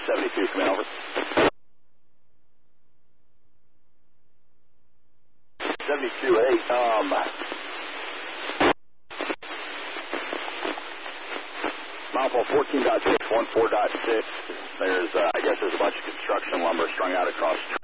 72, come in, over. 72-8, Mountfall 14.6, 14.6. There's, I guess there's a bunch of construction lumber strung out across